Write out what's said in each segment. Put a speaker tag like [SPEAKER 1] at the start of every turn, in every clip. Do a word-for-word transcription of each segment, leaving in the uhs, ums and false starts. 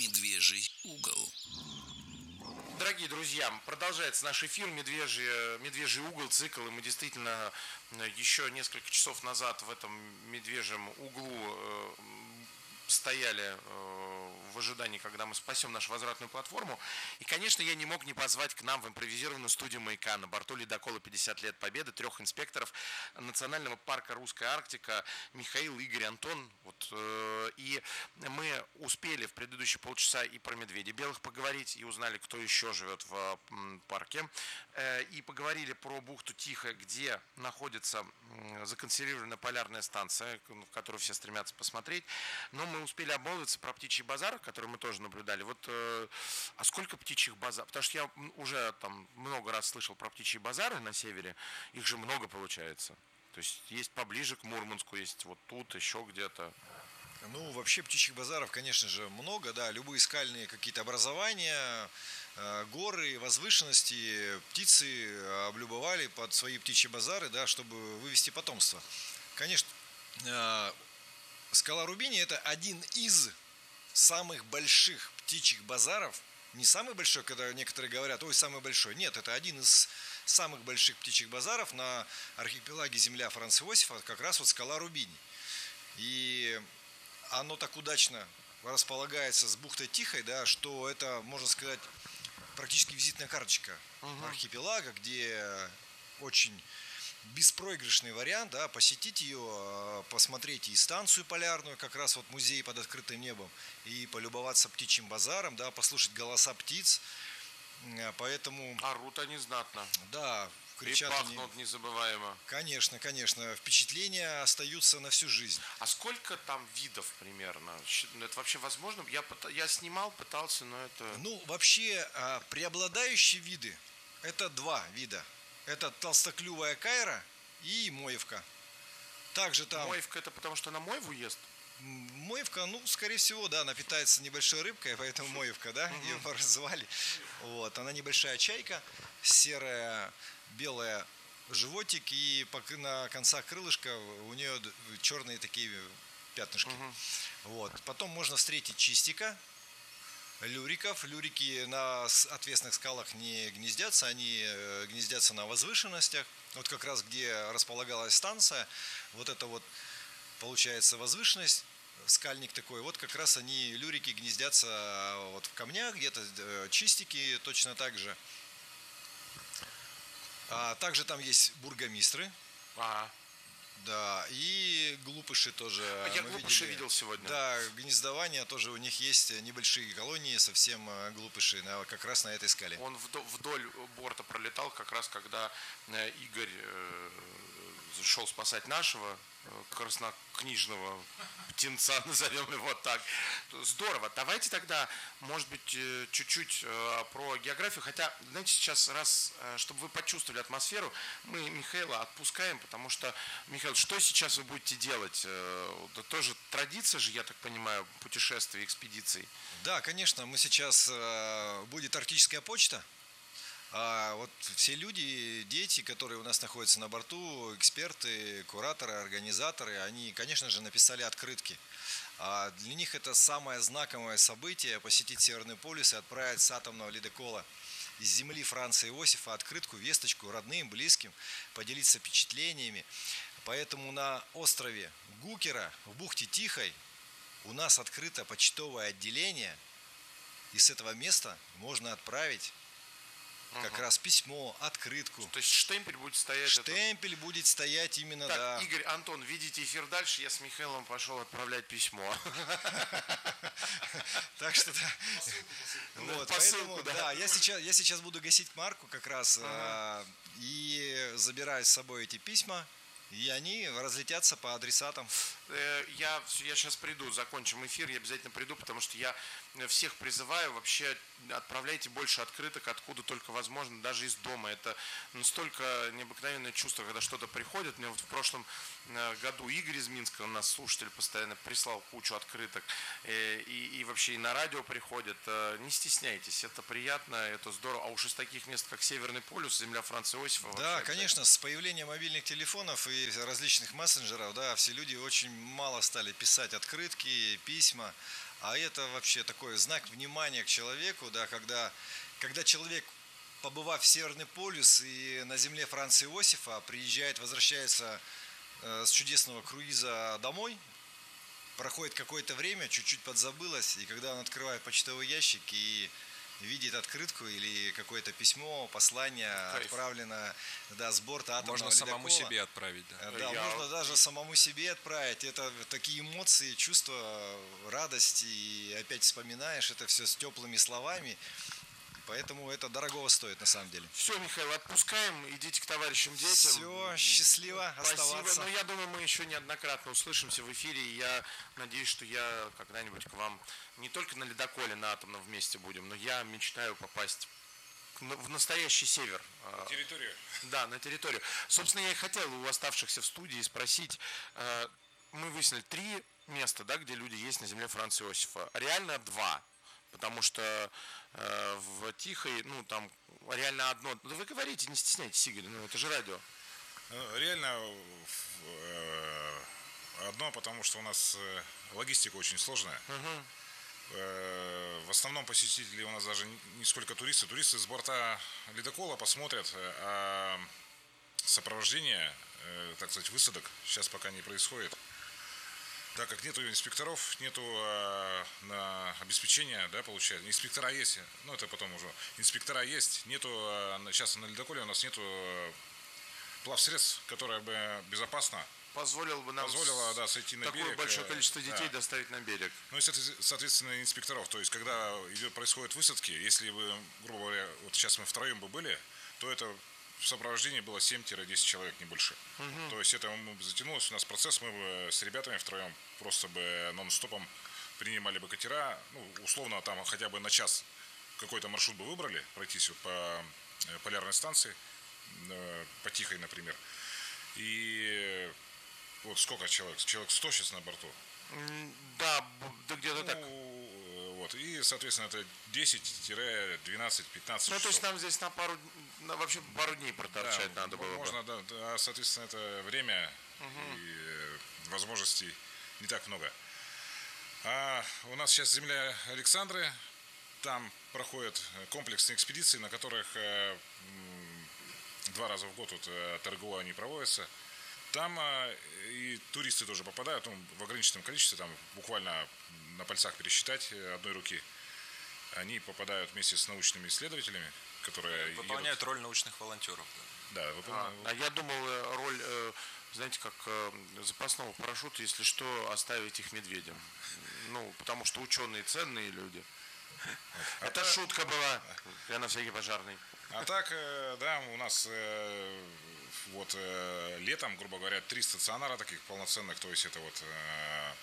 [SPEAKER 1] Медвежий угол.
[SPEAKER 2] Дорогие друзья, продолжается наш эфир «Медвежий, медвежий угол», цикл, и мы действительно еще несколько часов назад в этом медвежьем углу стояли в ожидании, когда мы спасем нашу возвратную платформу. И, конечно, я не мог не позвать к нам в импровизированную студию «Маяка» на борту ледокола пятьдесят лет Победы трех инспекторов Национального парка «Русская Арктика» Михаил, Игорь, Антон. Вот, э, и мы успели в предыдущие полчаса и про медведей белых поговорить, и узнали, кто еще живет в м, парке. Э, и поговорили про бухту Тихая, где находится м, законсервированная полярная станция, в которую все стремятся посмотреть. Но мы успели обмолвиться про птичий базар, который мы тоже наблюдали. Вот, э, а сколько птичьих базаров? Потому что я уже там много раз слышал про птичьи базары на севере. Их же много получается. То есть есть поближе к Мурманску, есть вот тут, еще где-то.
[SPEAKER 3] Ну, вообще птичьих базаров, конечно же, много, да, любые скальные какие-то образования, э, горы, возвышенности, птицы облюбовали под свои птичьи базары, да, чтобы вывести потомство. Конечно, э, скала Рубини – это один из самых больших птичьих базаров. Не самый большой, когда некоторые говорят, ой, самый большой. Нет, это один из самых больших птичьих базаров на архипелаге земля Франца Иосифа, как раз вот скала Рубини. И оно так удачно располагается с бухтой Тихой, да, что это, можно сказать, практически визитная карточка uh-huh. архипелага, где очень беспроигрышный вариант, да, посетить ее, посмотреть и станцию полярную, как раз вот музей под открытым небом, и полюбоваться птичьим базаром, да, послушать голоса птиц. Поэтому...
[SPEAKER 2] Орут они знатно.
[SPEAKER 3] Да, кричат
[SPEAKER 2] и пахнут они... незабываемо.
[SPEAKER 3] Конечно, конечно. Впечатления остаются на всю жизнь.
[SPEAKER 2] А сколько там видов примерно? Это вообще возможно? Я, я снимал, пытался, но это...
[SPEAKER 3] Ну, вообще, преобладающие виды – это два вида. Это толстоклювая кайра и моевка. Также там...
[SPEAKER 2] Моевка – это потому, что она мойву ест?
[SPEAKER 3] Моевка, ну, скорее всего, да, она питается небольшой рыбкой, поэтому моевка, да, ее прозвали. Вот, она небольшая чайка, серая, белая животик, и на концах крылышка у нее черные такие пятнышки. Uh-huh. Вот. Потом можно встретить чистика, люриков. Люрики на отвесных скалах не гнездятся, они гнездятся на возвышенностях. Вот как раз где располагалась станция, вот это вот получается возвышенность, скальник такой, вот как раз они, люрики, гнездятся вот в камнях, где-то чистики точно так же. А также там есть бургомистры.
[SPEAKER 2] А-а.
[SPEAKER 3] Да, и глупыши тоже.
[SPEAKER 2] А я глупыши видел сегодня.
[SPEAKER 3] Да, гнездование тоже у них есть, небольшие колонии, совсем глупыши, как раз на этой скале.
[SPEAKER 2] Он вдоль борта пролетал, как раз когда Игорь шел спасать нашего краснокнижного птенца, назовем его так. Здорово. Давайте тогда, может быть, чуть-чуть про географию. Хотя, знаете, сейчас раз, чтобы вы почувствовали атмосферу, мы Михаила отпускаем, потому что, Михаил, что сейчас вы будете делать? Это тоже традиция же, я так понимаю, путешествий, экспедиций.
[SPEAKER 3] Да, конечно. Мы сейчас... Будет арктическая почта. А вот все люди, дети, которые у нас находятся на борту, эксперты, кураторы, организаторы, они, конечно же, написали открытки. А для них это самое знаковое событие – посетить Северный полюс и отправить с атомного ледокола из земли Франца Иосифа открытку, весточку родным, близким, поделиться впечатлениями. Поэтому на острове Гукера, в бухте Тихой, у нас открыто почтовое отделение, и с этого места можно отправить как угу. раз письмо, открытку.
[SPEAKER 2] То есть штемпель будет стоять?
[SPEAKER 3] Штемпель это... будет стоять именно,
[SPEAKER 2] так,
[SPEAKER 3] да.
[SPEAKER 2] Игорь, Антон, видите эфир дальше, я с Михаилом пошел отправлять письмо.
[SPEAKER 3] Так что, вот, поэтому, да, я сейчас буду гасить марку как раз и забираю с собой эти письма. И они разлетятся по адресатам.
[SPEAKER 2] Я, я сейчас приду, закончим эфир, я обязательно приду, потому что я всех призываю, вообще отправляйте больше открыток, откуда только возможно, даже из дома. Это настолько необыкновенное чувство, когда что-то приходит. Мне вот в прошлом году Игорь из Минска, у нас слушатель постоянно прислал кучу открыток, и, и, и вообще и на радио приходит. Не стесняйтесь, это приятно, это здорово. А уж из таких мест, как Северный полюс, земля Франца Иосифа.
[SPEAKER 3] Да, конечно, с появлением мобильных телефонов и различных мессенджеров, да, все люди очень мало стали писать открытки, письма, а это вообще такой знак внимания к человеку, да, когда, когда человек, побывав в Северный полюс и на земле Франца Иосифа, приезжает, возвращается э, с чудесного круиза домой, проходит какое-то время, чуть-чуть подзабылось, и когда он открывает почтовый ящик и видит открытку или какое-то письмо, послание,
[SPEAKER 2] Кайф.
[SPEAKER 3] отправлено, да, с борта атомного
[SPEAKER 1] Можно
[SPEAKER 3] ледокола.
[SPEAKER 1] самому себе отправить, да.
[SPEAKER 3] Да,
[SPEAKER 2] Я-
[SPEAKER 3] можно даже самому себе отправить. Это такие эмоции, чувства, радости, и опять вспоминаешь это все с теплыми словами. Поэтому это дорогого стоит на самом деле.
[SPEAKER 2] Все, Михаил, отпускаем, идите к товарищам детям.
[SPEAKER 3] Все, счастливо
[SPEAKER 2] Спасибо.
[SPEAKER 3] оставаться.
[SPEAKER 2] Но я думаю, мы еще неоднократно услышимся в эфире. И я надеюсь, что я когда-нибудь к вам не только на ледоколе на атомном вместе будем, но я мечтаю попасть в настоящий север.
[SPEAKER 4] На территорию.
[SPEAKER 2] Да, на территорию. Собственно, я и хотел у оставшихся в студии спросить. Мы выяснили три места, да, где люди есть на земле Франца Иосифа. Реально два. Потому что э, в Тихой, ну, там реально одно. Да вы говорите, не стесняйтесь, Игорь, ну, это же радио.
[SPEAKER 4] Реально э, одно, потому что у нас э, логистика очень сложная.
[SPEAKER 2] Угу.
[SPEAKER 4] Э, В основном посетители у нас даже не сколько туристы. Туристы с борта ледокола посмотрят, э, а сопровождение, э, так сказать, высадок сейчас пока не происходит. Так как нету инспекторов, нету э, на обеспечения, да, получается. Инспектора есть, ну это потом уже. Инспектора есть, нету, э, сейчас на ледоколе у нас нету э, плавсредств, которое бы безопасно
[SPEAKER 2] Позволил бы нам
[SPEAKER 4] позволило, да, сойти на
[SPEAKER 2] такое
[SPEAKER 4] берег.
[SPEAKER 2] большое
[SPEAKER 4] э,
[SPEAKER 2] количество детей
[SPEAKER 4] да.
[SPEAKER 2] доставить на берег.
[SPEAKER 4] Ну и, соответственно, инспекторов. То есть, когда идет, происходят высадки, если бы, грубо говоря, вот сейчас мы втроем бы были, то это в сопровождении было семь-десять человек, не больше.
[SPEAKER 2] Угу.
[SPEAKER 4] То есть, это затянулось у нас процесс, мы бы с ребятами втроем просто бы нон-стопом принимали бы катера, ну, условно, там хотя бы на час какой-то маршрут бы выбрали, пройтись вот по полярной станции, по Тихой, например. И вот сколько человек? Человек сто сейчас на борту.
[SPEAKER 2] Да, да где-то
[SPEAKER 4] Ну,
[SPEAKER 2] так.
[SPEAKER 4] вот. И, соответственно, это десять-двенадцать-пятнадцать
[SPEAKER 2] Ну,
[SPEAKER 4] часов.
[SPEAKER 2] то есть нам здесь на пару, на, вообще пару дней проторчать
[SPEAKER 4] Да,
[SPEAKER 2] надо было
[SPEAKER 4] можно,
[SPEAKER 2] бы.
[SPEAKER 4] да, да, соответственно, это время
[SPEAKER 2] Угу.
[SPEAKER 4] и э, возможностей не так много. А у нас сейчас земля Александры. Там проходят комплексные экспедиции, на которых э, м, два раза в год вот, э, ТРГО они проводятся. Там э, и туристы тоже попадают, ну, в ограниченном количестве, там буквально на пальцах пересчитать э, одной руки. Они попадают вместе с научными исследователями, которые
[SPEAKER 1] Выполняют
[SPEAKER 4] едут.
[SPEAKER 1] роль научных волонтеров. Да.
[SPEAKER 4] Да,
[SPEAKER 2] А,
[SPEAKER 4] выполняют.
[SPEAKER 2] а я думал, э, роль, э, знаете, как э, запасного парашюта, если что, оставить их медведям. Ну, потому что ученые ценные люди. Это шутка была. Я на всякий пожарный.
[SPEAKER 4] А так, э, да, у нас э, вот э, летом, грубо говоря, три стационара таких полноценных, то есть это вот э,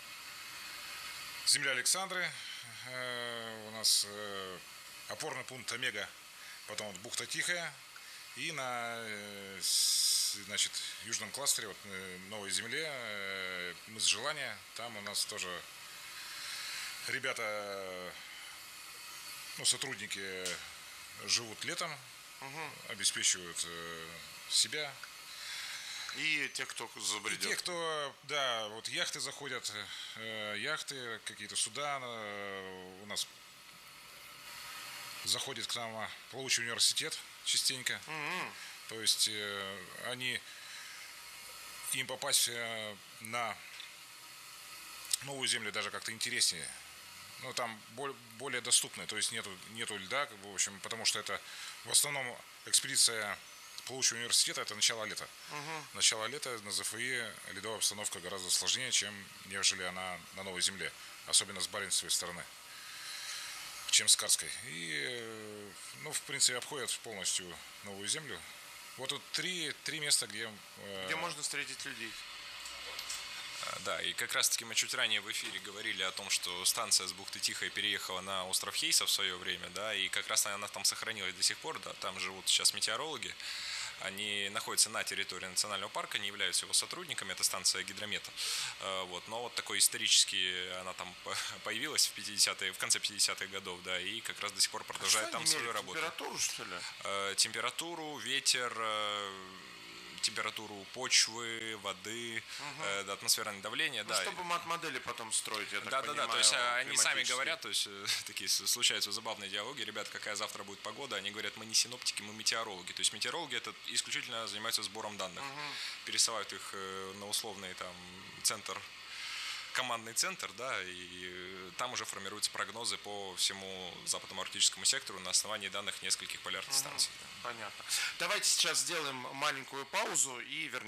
[SPEAKER 4] земля Александры, э, у нас э, опорный пункт Омега, потом вот бухта Тихая, и на э, с- значит, южном кластере, вот, э, Новой Земле, э, мыс Желания, там у нас тоже ребята, ну, сотрудники живут летом,
[SPEAKER 2] Угу.
[SPEAKER 4] обеспечивают э, себя.
[SPEAKER 2] И те, кто
[SPEAKER 4] И
[SPEAKER 2] забредет.
[SPEAKER 4] те, кто, да, вот яхты заходят, э, яхты, какие-то суда э, у нас заходит к нам плавучий университет частенько.
[SPEAKER 2] Мгм.
[SPEAKER 4] То есть э, они, им попасть э, на новую землю даже как-то интереснее. Ну, там боль- более доступно, то есть нету, нету льда, как бы, в общем, потому что это в основном экспедиция плавучего университета, это начало лета.
[SPEAKER 2] Мгм.
[SPEAKER 4] Начало лета на ЗФИ ледовая обстановка гораздо сложнее, чем нежели она на Новой Земле, особенно с Баренцевой стороны, чем с Карской. И, э, ну, в принципе, обходят полностью Новую Землю. Вот тут три, три места, где... э,
[SPEAKER 2] Где можно встретить людей.
[SPEAKER 1] А, Да, и как раз-таки мы чуть ранее в эфире говорили о том, что станция с бухты Тихой переехала на остров Хейса в свое время, да, и как раз она там сохранилась до сих пор, да, там живут сейчас метеорологи, они находятся на территории национального парка, не являются его сотрудниками, это станция гидромета, Э, вот, но вот такой исторически она там по- появилась в пятидесятые, в конце пятидесятых годов, да, и как раз до сих пор продолжает
[SPEAKER 2] Что
[SPEAKER 1] там
[SPEAKER 2] они
[SPEAKER 1] свою
[SPEAKER 2] меряют,
[SPEAKER 1] работу.
[SPEAKER 2] температуру, что ли?
[SPEAKER 1] Э, Температуру, ветер, э, температуру почвы, воды, угу. э, да, атмосферное давление.
[SPEAKER 2] Ну,
[SPEAKER 1] да.
[SPEAKER 2] чтобы модели потом строить, я так
[SPEAKER 1] да,
[SPEAKER 2] понимаю.
[SPEAKER 1] Да, да, то есть они сами говорят, то есть такие случаются забавные диалоги, ребята, какая завтра будет погода, они говорят, мы не синоптики, мы метеорологи. То есть метеорологи это исключительно занимаются сбором данных, угу. пересылают их на условный там центр, командный центр, да, и там уже формируются прогнозы по всему западному арктическому сектору на основании данных нескольких полярных станций.
[SPEAKER 2] Понятно. Давайте сейчас сделаем маленькую паузу и вернемся.